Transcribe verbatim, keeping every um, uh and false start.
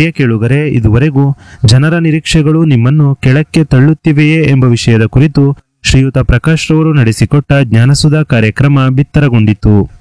ಪ್ರಿಯ ಕೇಳುಗರೆ, ಇದುವರೆಗೂ ಜನರ ನಿರೀಕ್ಷೆಗಳು ನಿಮ್ಮನ್ನು ಕೆಳಕ್ಕೆ ತಳ್ಳುತ್ತಿವೆಯೇ ಎಂಬ ವಿಷಯದ ಕುರಿತು ಶ್ರೀಯುತ ಪ್ರಕಾಶ್ ರವರು ನಡೆಸಿಕೊಟ್ಟ ಜ್ಞಾನಸುಧಾ ಕಾರ್ಯಕ್ರಮ ಬಿತ್ತರಗೊಂಡಿತು.